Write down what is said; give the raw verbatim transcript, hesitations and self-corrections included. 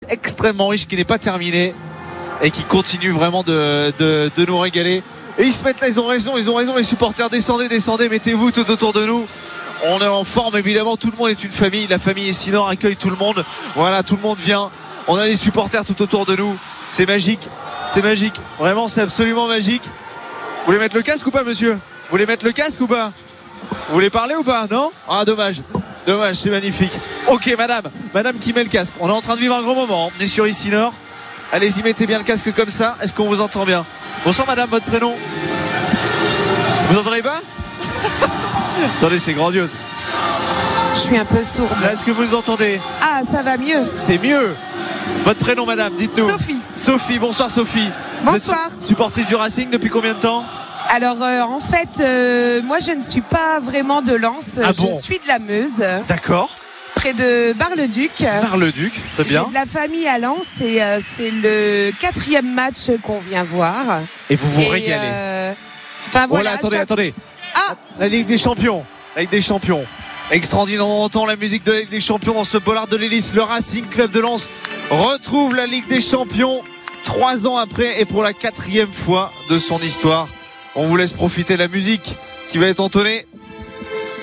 extrêmement riche qui n'est pas terminé et qui continue vraiment de, de, de nous régaler. Et ils se mettent là, ils ont raison, ils ont raison les supporters, descendez, descendez, mettez-vous tout autour de nous. On est en forme évidemment, tout le monde est une famille, la famille Essinor accueille tout le monde. Voilà, tout le monde vient. On a les supporters tout autour de nous. C'est magique, c'est magique. Vraiment, c'est absolument magique. Vous voulez mettre le casque ou pas, monsieur? Vous voulez mettre le casque ou pas? Vous voulez parler ou pas? Non? Ah, dommage. Dommage, c'est magnifique. Ok, madame, madame qui met le casque. On est en train de vivre un grand moment. On est sur Essinor. Allez-y, mettez bien le casque comme ça. Est-ce qu'on vous entend bien? Bonsoir, madame, votre prénom? Vous entendez pas? Attendez, c'est grandiose. Je suis un peu sourde. Là, est-ce que vous nous entendez? Ah, ça va mieux. C'est mieux. Votre prénom, madame, dites-nous. Sophie. Sophie, bonsoir Sophie. Bonsoir. Vous êtes supportrice du Racing depuis combien de temps? Alors, euh, en fait, euh, moi, je ne suis pas vraiment de Lens. Ah je bon suis de la Meuse. D'accord. Près de Bar-le-Duc. Bar-le-Duc, très bien. J'ai de la famille à Lens et euh, c'est le quatrième match qu'on vient voir. Et vous vous et, régalez. Euh, enfin, voilà. Voilà, attendez, chaque... attendez. Ah, la Ligue des Champions. La Ligue des Champions. Extraordinaire, on entend la musique de la Ligue des Champions dans ce bollard de l'hélice. Le Racing Club de Lens retrouve la Ligue des Champions trois ans après et pour la quatrième fois de son histoire. On vous laisse profiter de la musique qui va être entonnée